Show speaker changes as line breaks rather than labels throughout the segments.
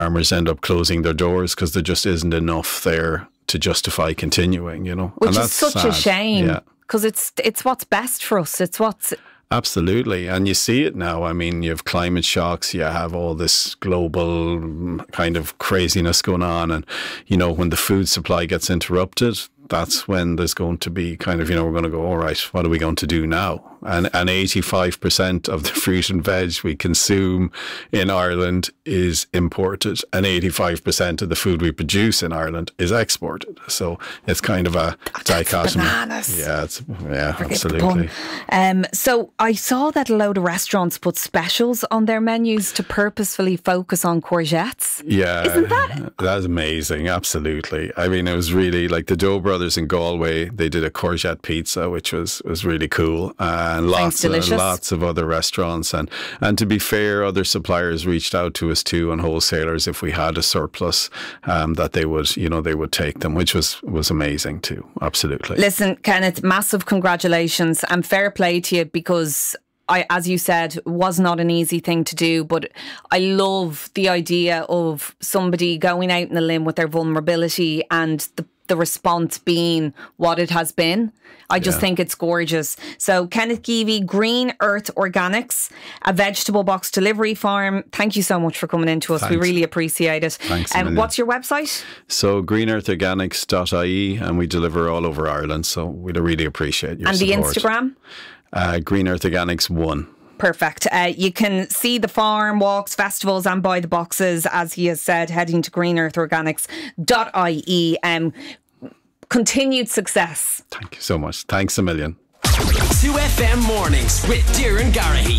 farmers end up closing their doors because there just isn't enough there to justify continuing,
Which and that's is such a shame, because it's what's best for us. It's what's...
Absolutely. And you see it now. I mean, you have climate shocks, you have all this global kind of craziness going on. And, when the food supply gets interrupted, that's when there's going to be kind of, we're going to go, all right, what are we going to do now? And 85% of the fruit and veg we consume in Ireland is imported, and 85% of the food we produce in Ireland is exported. So it's kind of a dichotomy.
Bananas.
Yeah, absolutely.
So I saw that a load of restaurants put specials on their menus to purposefully focus on courgettes.
Yeah.
Isn't that?
That's amazing. Absolutely. I mean, it was really like the Doe Brothers in Galway. They did a courgette pizza, which was really cool. And lots of other restaurants. And to be fair, other suppliers reached out to us too, and wholesalers, if we had a surplus, that they would take them, which was amazing too. Absolutely.
Listen, Kenneth, massive congratulations and fair play to you, because as you said, was not an easy thing to do, but I love the idea of somebody going out on a limb with their vulnerability and the response being what it has been. I just think it's gorgeous. So Kenneth Geevey, Green Earth Organics, a vegetable box delivery farm. Thank you so much for coming in to us. Thanks. We really appreciate it.
Thanks.
What's your website?
So greenearthorganics.ie, and we deliver all over Ireland. So we'd really appreciate your support.
And the Instagram?
Green Earth Organics 1.
Perfect. You can see the farm, walks, festivals and buy the boxes, as he has said, heading to greenearthorganics.ie. Continued success.
Thank you so much. Thanks a million.
2FM Mornings with Doireann Garrihy.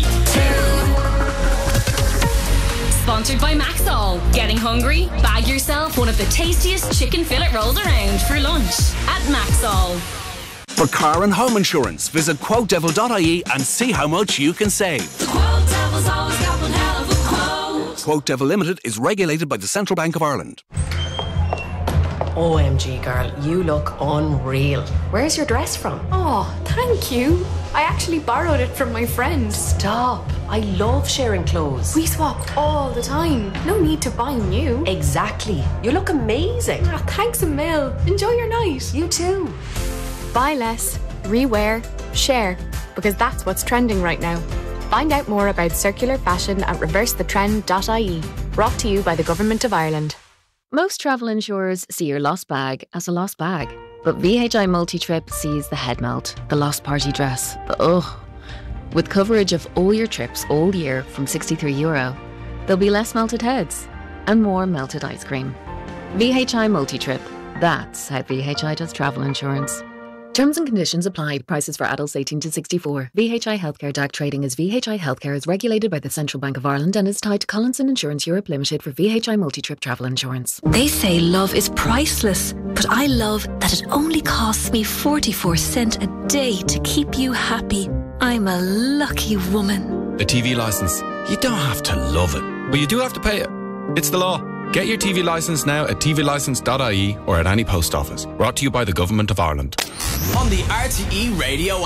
Sponsored by Maxall. Getting hungry? Bag yourself one of the tastiest chicken fillet rolls around for lunch at Maxall.
For car and home insurance, visit quotedevil.ie and see how much you can save.
Quote Devil's always got one hell of a quote.
Quote Devil Limited is regulated by the Central Bank of Ireland.
OMG, girl, you look unreal. Where's your dress from?
Oh, thank you. I actually borrowed it from my friend.
Stop. I love sharing clothes.
We swap all the time. No need to buy new.
Exactly. You look amazing.
Oh, thanks a mil. Enjoy your night.
You too.
Buy less, rewear, share, because that's what's trending right now. Find out more about circular fashion at reversethetrend.ie. Brought to you by the Government of Ireland.
Most travel insurers see your lost bag as a lost bag. But VHI Multi-Trip sees the head melt, the lost party dress, the ugh. With coverage of all your trips all year from €63, there'll be less melted heads and more melted ice cream. VHI Multi-Trip. That's how VHI does travel insurance. Terms and conditions apply. Prices for adults 18 to 64. VHI Healthcare DAC trading as VHI Healthcare is regulated by the Central Bank of Ireland and is tied to Collinson Insurance Europe Limited for VHI Multi-Trip travel insurance.
They say love is priceless, but I love that it only costs me 44 cents a day to keep you happy. I'm a lucky woman.
A TV licence. You don't have to love it, but you do have to pay it. It's the law. Get your TV licence now at tvlicence.ie or at any post office. Brought to you by the Government of Ireland.
On the RTE Radio